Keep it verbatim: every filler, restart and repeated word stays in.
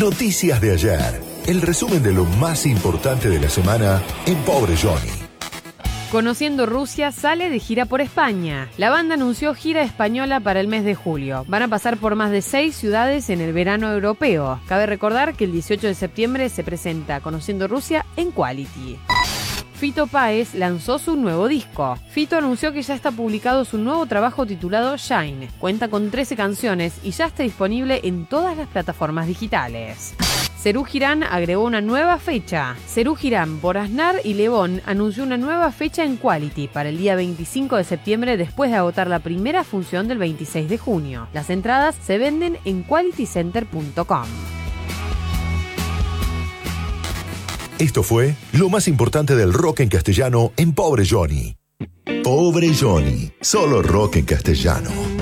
Noticias de ayer. El resumen de lo más importante de la semana en Pobre Johnny. Conociendo Rusia sale de gira por España. La banda anunció gira española para el mes de julio. Van a pasar por más de seis ciudades en el verano europeo. Cabe recordar que el dieciocho de septiembre se presenta Conociendo Rusia en Quality. Fito Páez lanzó su nuevo disco. Fito anunció que ya está publicado su nuevo trabajo titulado Shine. Cuenta con trece canciones y ya está disponible en todas las plataformas digitales. Serú Girán agregó una nueva fecha. Serú Girán, por Aznar y Lebón, anunció una nueva fecha en Quality para el día veinticinco de septiembre después de agotar la primera función del veintiséis de junio. Las entradas se venden en quality center punto com. Esto fue lo más importante del rock en castellano en Pobre Johnny. Pobre Johnny, solo rock en castellano.